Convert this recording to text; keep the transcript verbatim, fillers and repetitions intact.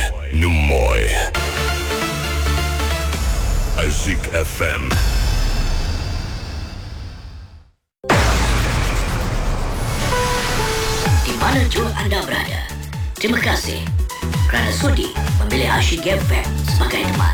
Numoy. Azik F M. Di mana jua anda berada, terima kasih kerana sudi memilih Asyik F M sebagai teman.